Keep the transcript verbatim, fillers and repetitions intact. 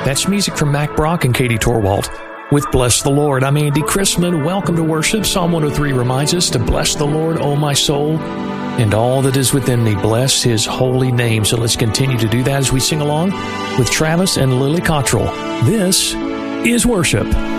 That's music from Mac Brock and Katie Torwalt. With Bless the Lord, I'm Andy Chrisman. Welcome to worship. Psalm one oh three reminds us to bless the Lord, O my soul, and all that is within me. Bless His holy name. So let's continue to do that as we sing along with Travis and Lily Cottrell. This is worship.